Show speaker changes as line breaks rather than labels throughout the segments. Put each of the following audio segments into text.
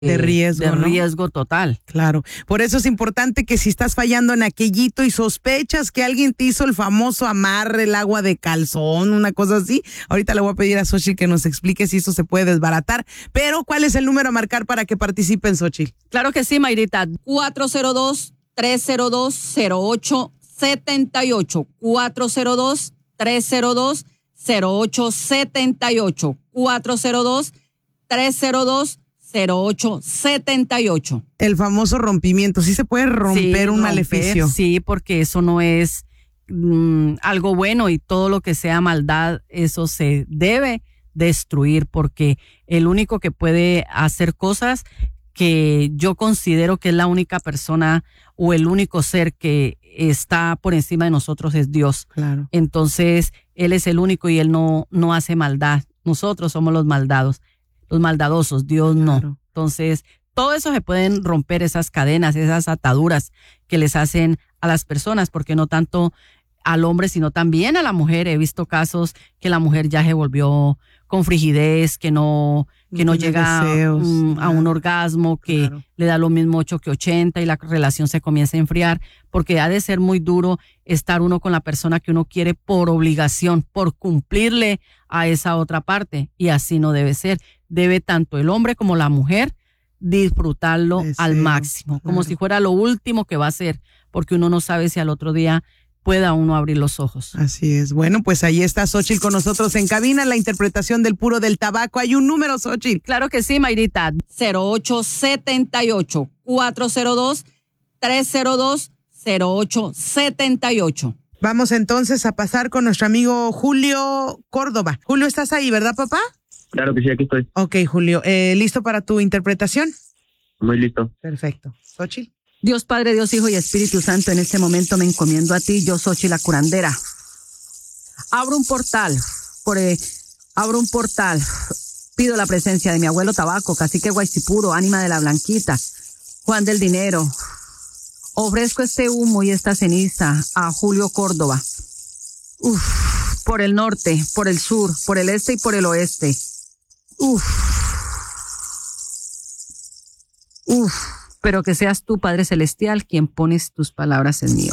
de riesgo,
de
¿no?
riesgo total.
Claro, por eso es importante que si estás fallando en aquellito y sospechas que alguien te hizo el famoso amarre, el agua de calzón, una cosa así, ahorita le voy a pedir a Xochitl que nos explique si eso se puede desbaratar, pero ¿cuál es el número a marcar para que participen, Xochitl?
Claro que sí, Mayrita. 402-302-0878. 402-302-0878. 402-302-0878.
El famoso rompimiento, ¿sí se puede romper un maleficio?
Sí, porque eso no es algo bueno y todo lo que sea maldad, eso se debe destruir, porque el único que puede hacer cosas que yo considero que es la única persona o el único ser que está por encima de nosotros es Dios.
Claro.
Entonces, Él es el único y Él no hace maldad. Nosotros somos los maldadosos, Dios
Claro.
no. Entonces, todo eso se pueden romper, esas cadenas, esas ataduras que les hacen a las personas, porque no tanto al hombre, sino también a la mujer. He visto casos que la mujer ya se volvió con frigidez, que no llega
deseos,
a un orgasmo, que
claro.
le da lo mismo 8 que 80 y la relación se comienza a enfriar, porque ha de ser muy duro estar uno con la persona que uno quiere por obligación, por cumplirle a esa otra parte, y así no debe ser. Debe tanto el hombre como la mujer disfrutarlo al máximo,
claro.
como si fuera lo último que va a hacer, porque uno no sabe si al otro día pueda uno abrir los ojos.
Así es. Bueno, pues ahí está Xochitl con nosotros en cabina, la interpretación del puro del tabaco. Hay un número, Xochitl.
Claro que sí, Mayrita. 0878 402 302 0878.
Vamos entonces a pasar con nuestro amigo Julio Córdoba. Julio, ¿estás ahí, verdad, papá?
Claro que sí, aquí estoy.
Ok, Julio. ¿Listo para tu interpretación?
Muy listo.
Perfecto. Xochitl.
Dios Padre, Dios Hijo y Espíritu Santo, en este momento me encomiendo a ti, yo Xochitl la curandera. Abro un portal, pido la presencia de mi abuelo Tabaco, cacique Guaycipuro, ánima de la Blanquita, Juan del Dinero. Ofrezco este humo y esta ceniza a Julio Córdoba. Por el norte, por el sur, por el este y por el oeste. Pero que seas tú, Padre Celestial, quien pones tus palabras en mí.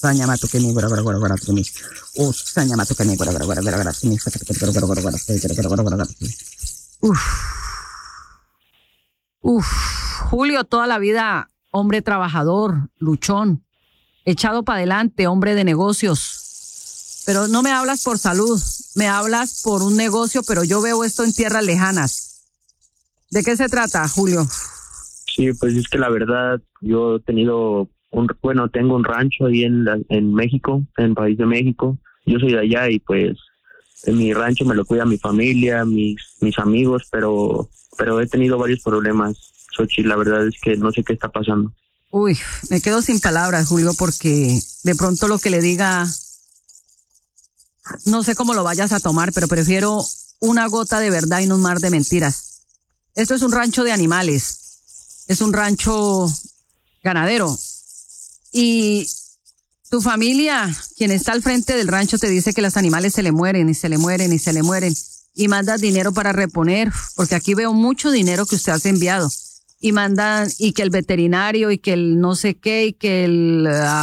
Julio, toda la vida, hombre trabajador, luchón, echado para adelante, hombre de negocios. Pero no me hablas por salud, me hablas por un negocio, pero yo veo esto en tierras lejanas. ¿De qué se trata, Julio?
Sí, pues es que la verdad, yo he tenido tengo un rancho ahí en México, en el país de México. Yo soy de allá y pues en mi rancho me lo cuida mi familia, mis amigos, pero he tenido varios problemas, Xochitl, la verdad es que no sé qué está pasando.
Me quedo sin palabras, Julio, porque de pronto lo que le diga, no sé cómo lo vayas a tomar, pero prefiero una gota de verdad y no un mar de mentiras. Esto es un rancho de animales. Es un rancho ganadero. Y tu familia, quien está al frente del rancho, te dice que los animales se le mueren y se le mueren y se le mueren. Y mandas dinero para reponer, porque aquí veo mucho dinero que usted ha enviado. Y mandan, y que el veterinario, y que el no sé qué, y que el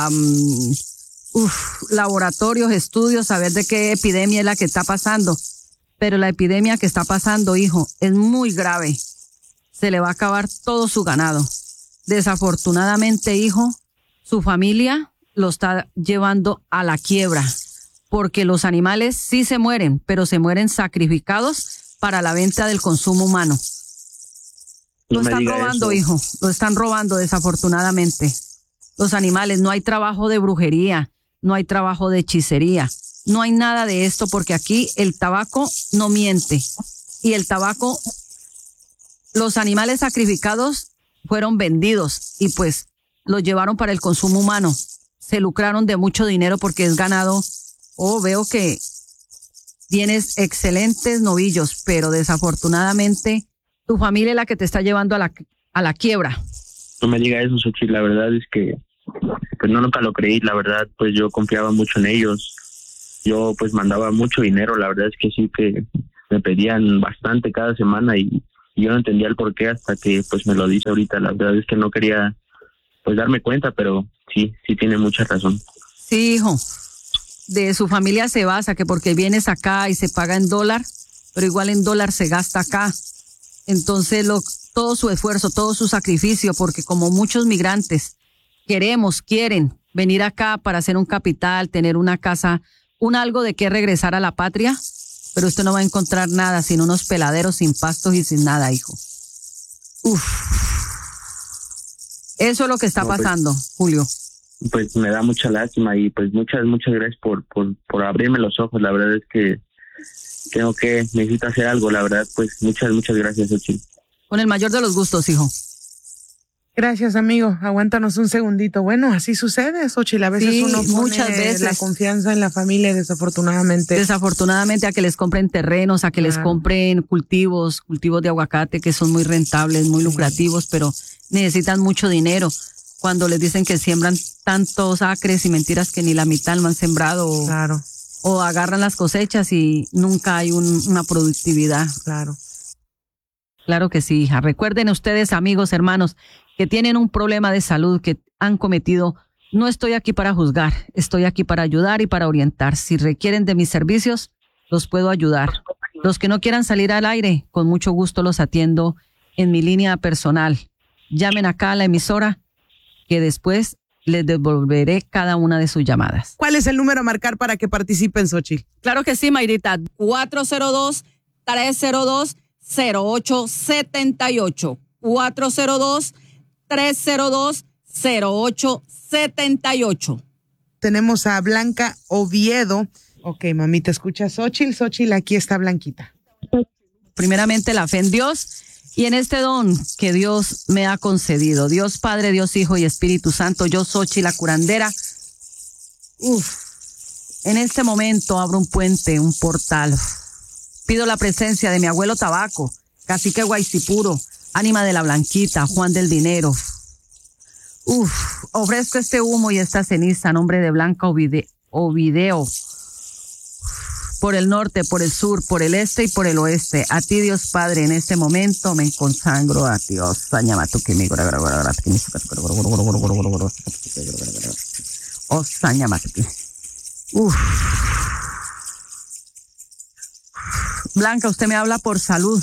laboratorios, estudios, saber de qué epidemia es la que está pasando. Pero la epidemia que está pasando, hijo, es muy grave. Se le va a acabar todo su ganado. Desafortunadamente, hijo, su familia lo está llevando a la quiebra, porque los animales sí se mueren, pero se mueren sacrificados para la venta del consumo humano. Lo están robando, hijo, lo están robando desafortunadamente. Los animales, no hay trabajo de brujería, no hay trabajo de hechicería, no hay nada de esto, porque aquí el tabaco no miente. Y el tabaco, los animales sacrificados fueron vendidos y pues los llevaron para el consumo humano. Se lucraron de mucho dinero porque es ganado. Veo que tienes excelentes novillos, pero desafortunadamente tu familia es la que te está llevando a la quiebra.
No me diga eso, Xochitl, la verdad es que pues nunca lo creí, la verdad, pues yo confiaba mucho en ellos. Yo pues mandaba mucho dinero, la verdad es que sí que me pedían bastante cada semana y y yo no entendía el por qué hasta que pues me lo dice ahorita. La verdad es que no quería pues darme cuenta, pero sí tiene mucha razón.
Sí, hijo. De su familia se basa que porque vienes acá y se paga en dólar, pero igual en dólar se gasta acá. Entonces todo su esfuerzo, todo su sacrificio, porque como muchos migrantes quieren venir acá para hacer un capital, tener una casa, algo de qué regresar a la patria, pero usted no va a encontrar nada, sino unos peladeros sin pastos y sin nada, hijo. Uf. Eso es lo que está pasando, Julio.
Pues me da mucha lástima y pues muchas gracias por abrirme los ojos. La verdad es que necesito hacer algo, la verdad, pues muchas gracias, Xochitl.
Con el mayor de los gustos, hijo.
Gracias, amigo. Aguántanos un segundito. Bueno, así sucede, Xochitl. A veces uno pone
muchas veces
la confianza en la familia y desafortunadamente.
Desafortunadamente a que les compren terrenos, a que les compren cultivos de aguacate que son muy rentables, muy lucrativos, pero necesitan mucho dinero. Cuando les dicen que siembran tantos acres y mentiras que ni la mitad lo han sembrado.
Claro.
O agarran las cosechas y nunca hay una productividad.
Claro.
Claro que sí, hija. Recuerden ustedes, amigos, hermanos, que tienen un problema de salud que han cometido. No estoy aquí para juzgar, estoy aquí para ayudar y para orientar. Si requieren de mis servicios, los puedo ayudar. Los que no quieran salir al aire, con mucho gusto los atiendo en mi línea personal. Llamen acá a la emisora que después les devolveré cada una de sus llamadas.
¿Cuál es el número a marcar para que participen, Xochitl?
Claro que sí, Mayrita. 402-302-0878. 402-302-0878.
Tenemos a Blanca Oviedo. Ok, mami, ¿te escuchas, Xochitl? Xochitl, aquí está Blanquita.
Primeramente la fe en Dios y en este don que Dios me ha concedido. Dios Padre, Dios Hijo y Espíritu Santo. Yo, Xochitl, la curandera. En este momento abro un puente, un portal. Pido la presencia de mi abuelo Tabaco, Cacique Guaycipuro, Ánima de la Blanquita, Juan del Dinero. Ofrezco este humo y esta ceniza a nombre de Blanca Ovideo. Por el norte, por el sur, por el este y por el oeste. A ti, Dios Padre, en este momento me consagro a Dios. Blanca, usted me habla por salud.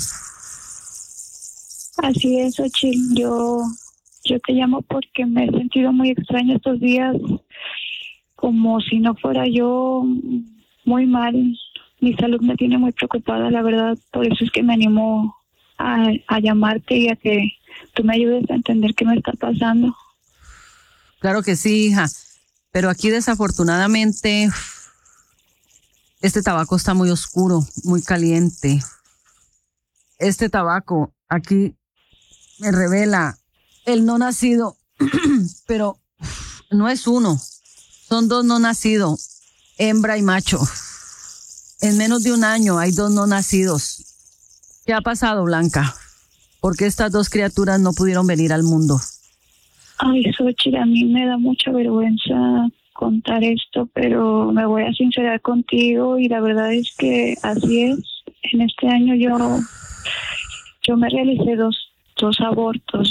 Así es, Xochitl. Yo te llamo porque me he sentido muy extraña estos días, como si no fuera yo, muy mal. Mi salud me tiene muy preocupada, la verdad. Por eso es que me animo a llamarte y a que tú me ayudes a entender qué me está pasando.
Claro que sí, hija. Pero aquí desafortunadamente este tabaco está muy oscuro, muy caliente. Este tabaco aquí me revela el no nacido, pero no es uno, son dos no nacidos, hembra y macho. En menos de un año hay dos no nacidos. ¿Qué ha pasado, Blanca? ¿Por qué estas dos criaturas no pudieron venir al mundo?
Ay, Xochitl, a mí me da mucha vergüenza contar esto, pero me voy a sincerar contigo y la verdad es que así es. En este año yo me realicé dos abortos.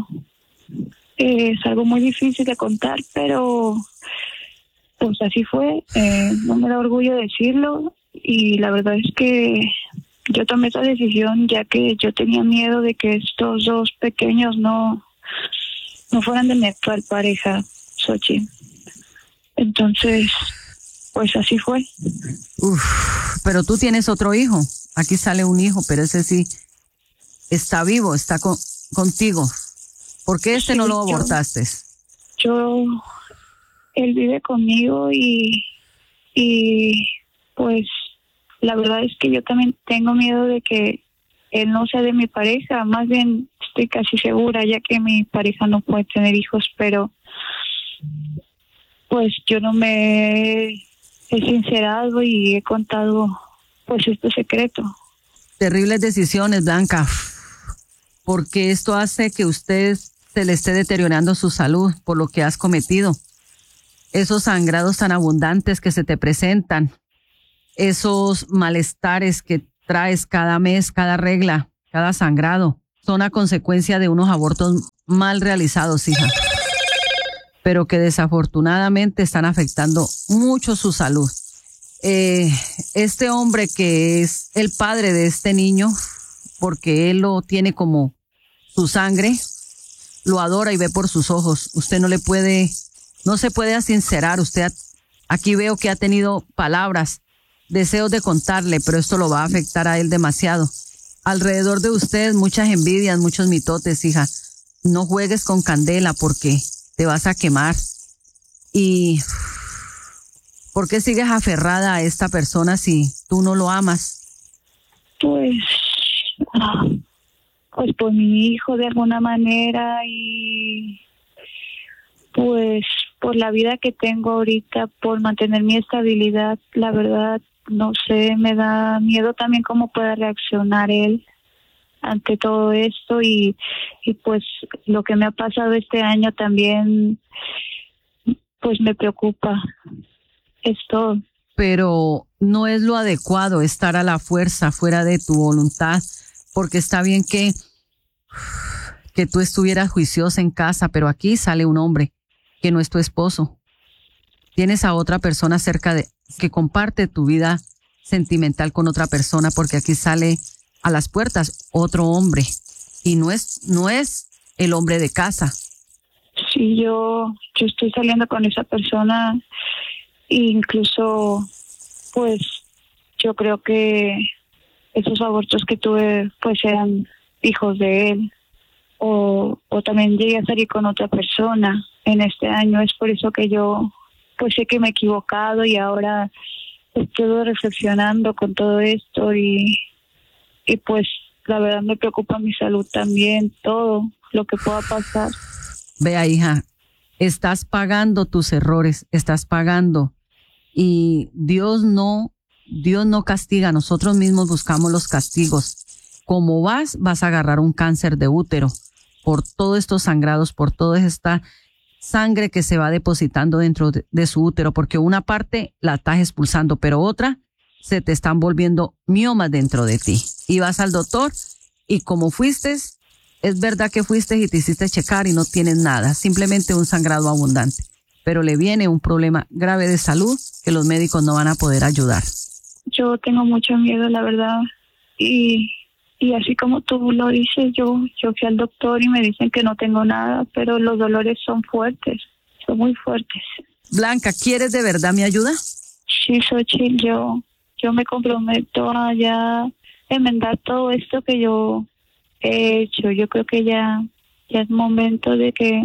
Es algo muy difícil de contar, pero pues así fue. No me da orgullo decirlo y la verdad es que yo tomé esa decisión ya que yo tenía miedo de que estos dos pequeños no fueran de mi actual pareja, Xochitl. Entonces, pues así fue.
Pero tú tienes otro hijo. Aquí sale un hijo, pero ese sí está vivo, está contigo. ¿Por qué no lo abortaste?
Él vive conmigo y pues la verdad es que yo también tengo miedo de que él no sea de mi pareja. Más bien estoy casi segura, ya que mi pareja no puede tener hijos, pero pues yo no me he sincerado y he contado pues este secreto. Terribles
decisiones, Blanca, porque esto hace que usted se le esté deteriorando su salud por lo que has cometido. Esos sangrados tan abundantes que se te presentan, esos malestares que traes cada mes, cada regla, cada sangrado son a consecuencia de unos abortos mal realizados, hija, pero que desafortunadamente están afectando mucho su salud. Este hombre que es el padre de este niño, porque él lo tiene como su sangre, lo adora y ve por sus ojos. Usted no se puede asincerar. Usted aquí veo que ha tenido palabras, deseos de contarle, pero esto lo va a afectar a él demasiado. Alrededor de usted muchas envidias, muchos mitotes, hija. No juegues con candela porque te vas a quemar. ¿Y por qué sigues aferrada a esta persona si tú no lo amas?
Pues por mi hijo de alguna manera y pues por la vida que tengo ahorita, por mantener mi estabilidad. La verdad, no sé, me da miedo también cómo pueda reaccionar él ante todo esto y pues lo que me ha pasado este año también pues me preocupa. Es todo.
Pero no es lo adecuado estar a la fuerza fuera de tu voluntad, porque está bien que tú estuvieras juiciosa en casa, pero aquí sale un hombre que no es tu esposo. Tienes a otra persona cerca de que comparte tu vida sentimental con otra persona, porque aquí sale a las puertas otro hombre y no es el hombre de casa.
Sí, yo estoy saliendo con esa persona e incluso pues yo creo que esos abortos que tuve pues eran hijos de él o también llegué a salir con otra persona en este año. Es por eso que yo pues sé que me he equivocado y ahora estoy reflexionando con todo esto y pues la verdad me preocupa mi salud también, todo lo que pueda pasar.
Vea, hija, estás pagando tus errores, estás pagando y Dios no castiga, nosotros mismos buscamos los castigos. Como vas a agarrar un cáncer de útero por todos estos sangrados, por toda esta sangre que se va depositando dentro de su útero, porque una parte la estás expulsando, pero otra se te están volviendo miomas dentro de ti. Y vas al doctor y como fuiste, es verdad que fuiste y te hiciste checar y no tienes nada, simplemente un sangrado abundante, pero le viene un problema grave de salud que los médicos no van a poder ayudar.
Yo tengo mucho miedo, la verdad, y así como tú lo dices, yo fui al doctor y me dicen que no tengo nada, pero los dolores son fuertes, son muy fuertes.
Blanca, ¿quieres de verdad mi ayuda?
Sí, Xochitl, yo me comprometo a ya enmendar todo esto que yo he hecho. Yo creo que ya es momento de que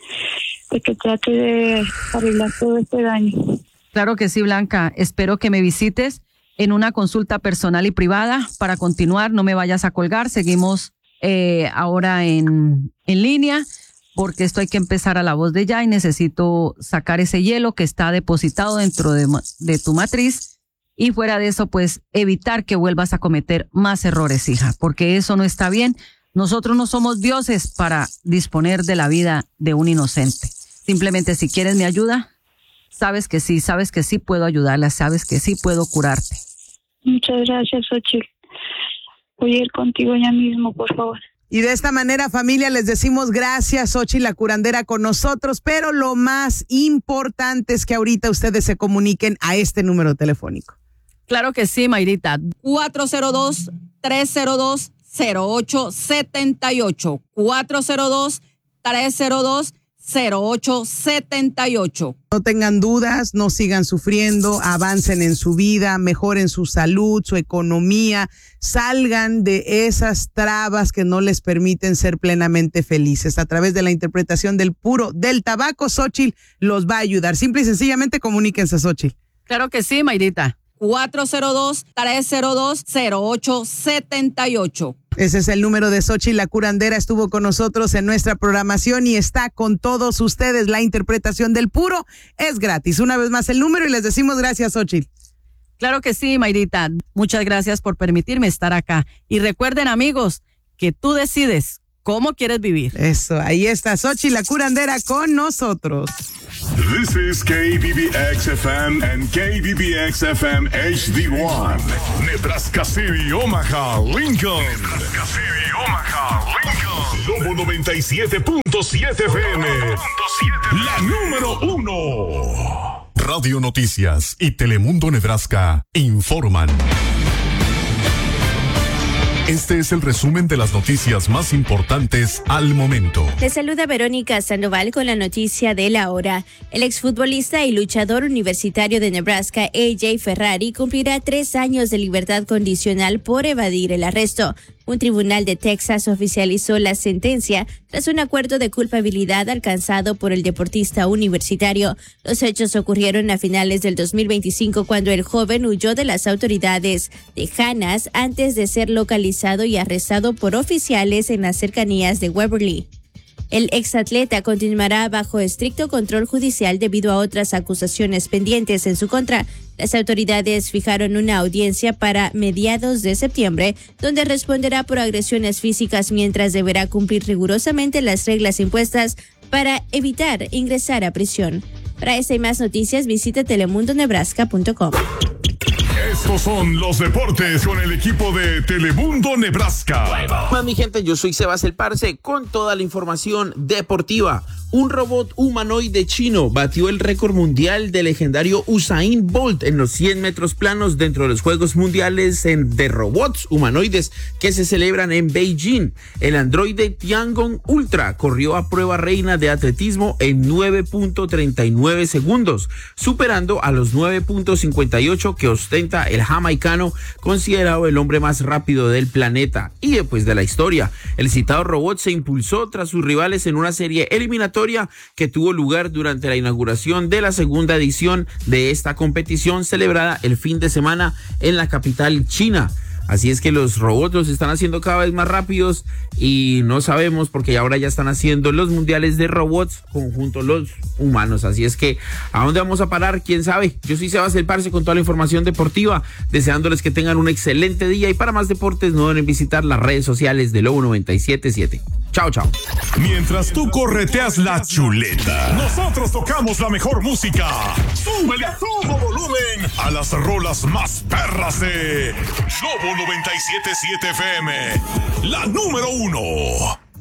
trate de arreglar todo este daño.
Claro que sí, Blanca. Espero que me visites en una consulta personal y privada. Para continuar, no me vayas a colgar. Seguimos ahora en línea, porque esto hay que empezar a la voz de ya y necesito sacar ese hielo que está depositado dentro de tu matriz. Y fuera de eso, pues evitar que vuelvas a cometer más errores, hija, porque eso no está bien. Nosotros no somos dioses para disponer de la vida de un inocente. Simplemente si quieres mi ayuda, sabes que sí puedo ayudarla, sabes que sí puedo curarte.
Muchas gracias, Xochitl. Voy a ir contigo ya mismo, por favor.
Y de esta manera, familia, les decimos gracias, Xochitl, la curandera, con nosotros, pero lo más importante es que ahorita ustedes se comuniquen a este número telefónico.
Claro que sí, Mayrita. 402-302-0878. 402-302-0878.
No tengan dudas, no sigan sufriendo, avancen en su vida, mejoren su salud, su economía, salgan de esas trabas que no les permiten ser plenamente felices. A través de la interpretación del puro del tabaco, Xochitl los va a ayudar. Simple y sencillamente comuníquense, Xochitl.
Claro que sí, Mayrita. 402-302-0878.
Ese es el número de Xochitl, la curandera. Estuvo con nosotros en nuestra programación y está con todos ustedes. La interpretación del puro es gratis. Una vez más el número y les decimos gracias, Xochitl.
Claro que sí, Mayrita. Muchas gracias por permitirme estar acá. Y recuerden, amigos, que tú decides cómo quieres vivir.
Eso, ahí está Xochitl, la curandera, con nosotros.
This is KBBX-FM and KBBX-FM HD1. Nebraska City, Omaha, Lincoln. Nebraska City, Omaha, Lincoln. Lobo 97.7 FM. La número 1. Radio Noticias y Telemundo Nebraska informan. Este es el resumen de las noticias más importantes al momento.
Te saluda Verónica Sandoval con la noticia de la hora. El exfutbolista y luchador universitario de Nebraska, AJ Ferrari, cumplirá 3 años de libertad condicional por evadir el arresto. Un tribunal de Texas oficializó la sentencia tras un acuerdo de culpabilidad alcanzado por el deportista universitario. Los hechos ocurrieron a finales del 2025 cuando el joven huyó de las autoridades tejanas antes de ser localizado y arrestado por oficiales en las cercanías de Waverly. El exatleta continuará bajo estricto control judicial debido a otras acusaciones pendientes en su contra. Las autoridades fijaron una audiencia para mediados de septiembre, donde responderá por agresiones físicas mientras deberá cumplir rigurosamente las reglas impuestas para evitar ingresar a prisión. Para esta y más noticias, visita telemundonebraska.com.
Estos son los deportes con el equipo de Telemundo Nebraska.
Hola mi gente, yo soy Sebas el Parce con toda la información deportiva. Un robot humanoide chino batió el récord mundial del legendario Usain Bolt en los 100 metros planos dentro de los Juegos Mundiales de Robots Humanoides que se celebran en Beijing. El androide Tiangong Ultra corrió a prueba reina de atletismo en 9.39 segundos, superando a los 9.58 que ostenta el jamaicano, considerado el hombre más rápido del planeta y después de la historia. El citado robot se impulsó tras sus rivales en una serie eliminatoria que tuvo lugar durante la inauguración de la segunda edición de esta competición celebrada el fin de semana en la capital china. Así es que los robots los están haciendo cada vez más rápidos y no sabemos porque ahora ya están haciendo los mundiales de robots junto a los humanos. Así es que, ¿a dónde vamos a parar? ¿Quién sabe? Yo soy Sebas el Parce con toda la información deportiva, deseándoles que tengan un excelente día y para más deportes no deben visitar las redes sociales de Lobo 97.7. Chao, chao.
Mientras tú correteas la chuleta, nosotros tocamos la mejor música. Súbele a todo volumen a las rolas más perras de Lobo 97.7 FM, la número 1.